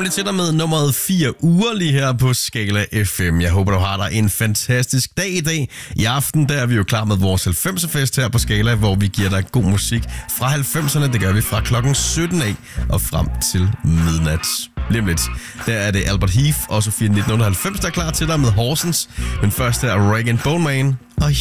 nemlig til dig med nummeret 4 uger lige her på Skala FM. Jeg håber, du har dig en fantastisk dag i dag. I aften der er vi jo klar med vores 90'er-fest her på Skala, hvor vi giver dig god musik fra 90'erne. Det gør vi fra klokken 17 af og frem til midnat. Lige om lidt, der er det Albert Heath og Sofia 1990, der er klar til dig med Horsens. Men først er Rag & Bone Man og